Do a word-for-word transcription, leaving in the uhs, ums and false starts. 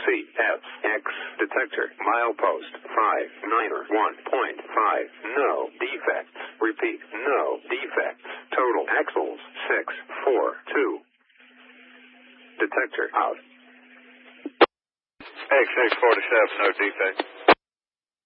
C F X detector milepost five niner one point five. No defects. Repeat, no defects. Total axles six four two. Detector out. X six forty-seven, no defects.